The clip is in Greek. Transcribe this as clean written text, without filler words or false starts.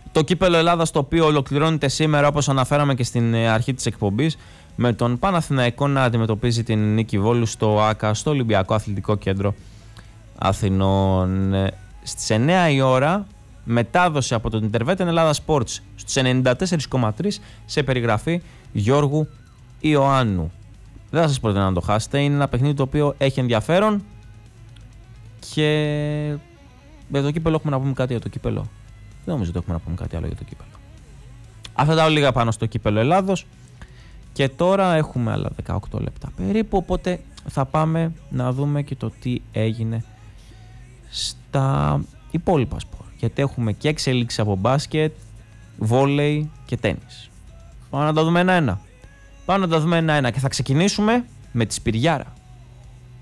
Το κύπελλο Ελλάδας, το οποίο ολοκληρώνεται σήμερα, όπως αναφέραμε και στην αρχή της εκπομπής, με τον Παναθηναϊκό να αντιμετωπίζει την Νίκη Βόλου στο ΆΚΑ, στο Ολυμπιακό Αθλητικό Κέντρο Αθηνών. Στις 9 η ώρα, μετάδοση από τον Interveten Ελλάδα Sports στους 94,3 σε περιγραφή Γιώργου Ιωάννου. Δεν θα σας προτείνω να το χάσετε. Είναι ένα παιχνίδι το οποίο έχει ενδιαφέρον και με το κύπελλο έχουμε να πούμε κάτι για το κύπελλο. Δεν νομίζω ότι έχουμε να πούμε κάτι άλλο για το κύπελλο. Αυτά τα λίγα πάνω στο κύπελλο Ελλάδος. Και τώρα έχουμε άλλα 18 λεπτά περίπου, οπότε θα πάμε να δούμε και το τι έγινε στα υπόλοιπα σπορ. Γιατί έχουμε και εξελίξεις από μπάσκετ, βόλεϊ και τένις. Πάμε να τα δούμε ένα-ένα. Και θα ξεκινήσουμε με τη Σπυριάρα.